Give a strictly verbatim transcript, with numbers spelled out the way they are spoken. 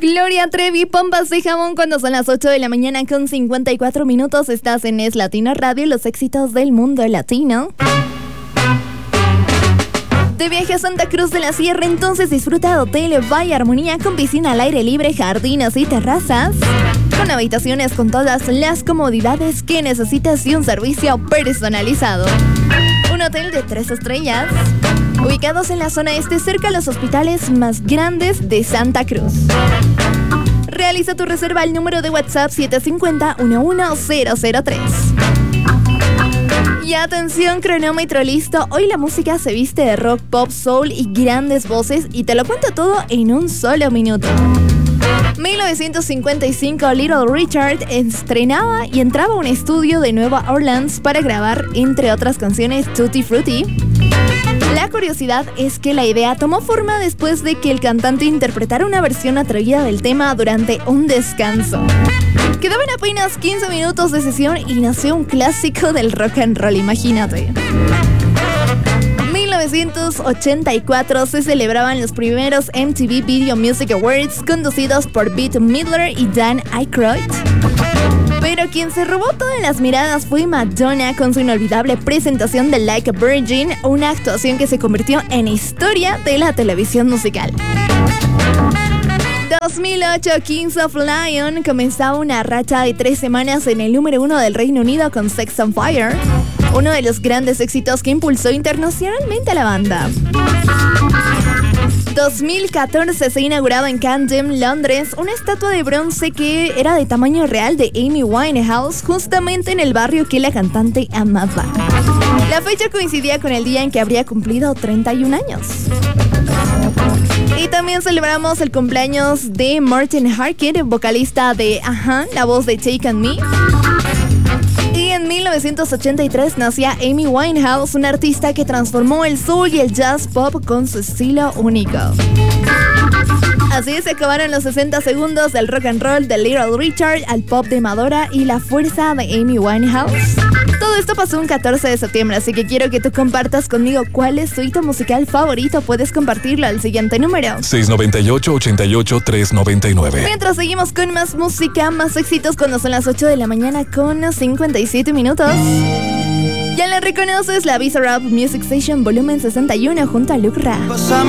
Gloria Trevi, Pompas de Jamón, cuando son las ocho de la mañana con cincuenta y cuatro minutos. Estás en Es Latino Radio, los éxitos del mundo latino. De viaje a Santa Cruz de la Sierra, entonces disfruta de Hotel Valle Armonía con piscina al aire libre, jardines y terrazas, con habitaciones con todas las comodidades que necesitas y un servicio personalizado. Un hotel de tres estrellas, ubicados en la zona este, cerca a los hospitales más grandes de Santa Cruz. Realiza tu reserva al número de WhatsApp siete cinco cero, uno uno cero cero tres. Y atención, cronómetro listo. Hoy la música se viste de rock, pop, soul y grandes voces, y te lo cuento todo en un solo minuto. mil novecientos cincuenta y cinco, Little Richard estrenaba y entraba a un estudio de Nueva Orleans para grabar, entre otras canciones, Tutti Frutti. La curiosidad es que la idea tomó forma después de que el cantante interpretara una versión atrevida del tema durante un descanso. Quedaban apenas quince minutos de sesión y nació un clásico del rock and roll, imagínate. mil novecientos ochenta y cuatro se celebraban los primeros M T V Video Music Awards, conducidos por Bette Midler y Dan Aykroyd. Pero quien se robó todas las miradas fue Madonna con su inolvidable presentación de Like a Virgin, una actuación que se convirtió en historia de la televisión musical. dos mil ocho, Kings of Lion comenzaba una racha de tres semanas en el número uno del Reino Unido con Sex on Fire, uno de los grandes éxitos que impulsó internacionalmente a la banda. dos mil catorce se inauguraba en Camden, Londres, una estatua de bronce que era de tamaño real de Amy Winehouse, justamente en el barrio que la cantante amaba. La fecha coincidía con el día en que habría cumplido treinta y un años. Y también celebramos el cumpleaños de Martin Harkett, vocalista de Ajá, la voz de Take On Me. Y en mil novecientos ochenta y tres nacía Amy Winehouse, una artista que transformó el soul y el jazz pop con su estilo único. Así se acabaron los sesenta segundos del rock and roll de Little Richard al pop de Madonna y la fuerza de Amy Winehouse. Todo esto pasó un catorce de septiembre, así que quiero que tú compartas conmigo cuál es tu hito musical favorito. Puedes compartirlo al siguiente número: seis nueve ocho, ocho ocho, tres nueve nueve. Mientras seguimos con más música, más éxitos, cuando son las ocho de la mañana con cincuenta y siete minutos. Ya la reconoces, la Bizarrap Music Station volumen sesenta y uno junto a Luke Ra.